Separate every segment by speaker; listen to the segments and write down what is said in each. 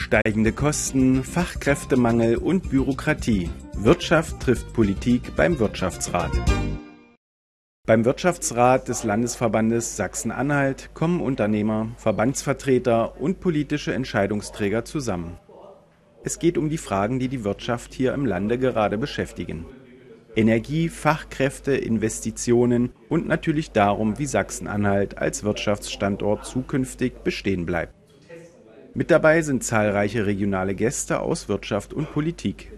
Speaker 1: Steigende Kosten, Fachkräftemangel und Bürokratie. Wirtschaft trifft Politik beim Wirtschaftsrat. Beim Wirtschaftsrat des Landesverbandes Sachsen-Anhalt kommen Unternehmer, Verbandsvertreter und politische Entscheidungsträger zusammen. Es geht um die Fragen, die die Wirtschaft hier im Lande gerade beschäftigen. Energie, Fachkräfte, Investitionen und natürlich darum, wie Sachsen-Anhalt als Wirtschaftsstandort zukünftig bestehen bleibt. Mit dabei sind zahlreiche regionale Gäste aus Wirtschaft und Politik.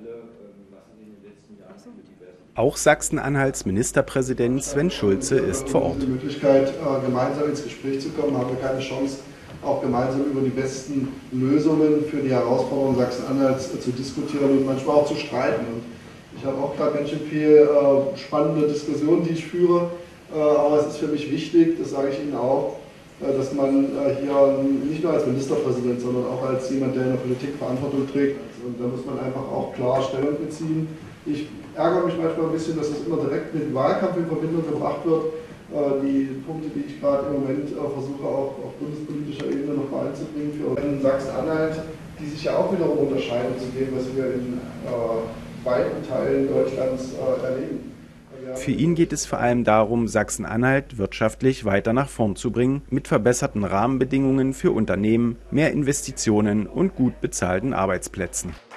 Speaker 1: Auch Sachsen-Anhalts Ministerpräsident Sven Schulze ist vor Ort.
Speaker 2: Die Möglichkeit, gemeinsam ins Gespräch zu kommen, haben wir keine Chance, auch gemeinsam über die besten Lösungen für die Herausforderungen Sachsen-Anhalts zu diskutieren und manchmal auch zu streiten. Und ich habe auch gerade ganz schön viel spannende Diskussionen, die ich führe, aber es ist für mich wichtig, das sage ich Ihnen auch, dass man hier nicht nur als Ministerpräsident, sondern auch als jemand, der in der Politik Verantwortung trägt. Und da muss man einfach auch klar Stellung beziehen. Ich ärgere mich manchmal ein bisschen, dass es immer direkt mit Wahlkampf in Verbindung gebracht wird. Die Punkte, die ich gerade im Moment versuche, auch auf bundespolitischer Ebene noch mal einzubringen für Sachsen-Anhalt, die sich ja auch wiederum unterscheiden zu dem, was wir in weiten Teilen Deutschlands erleben.
Speaker 1: Für ihn geht es vor allem darum, Sachsen-Anhalt wirtschaftlich weiter nach vorn zu bringen, mit verbesserten Rahmenbedingungen für Unternehmen, mehr Investitionen und gut bezahlten Arbeitsplätzen.